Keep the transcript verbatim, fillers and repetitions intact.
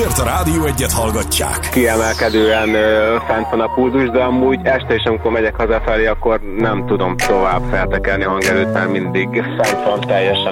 miért a Rádió Egyet hallgatják. Kiemelkedően ö, fent van a pulzus, de amúgy este is, amikor megyek hazafelé, akkor nem tudom tovább feltekerni a hangerőt, mert mindig fent van teljesen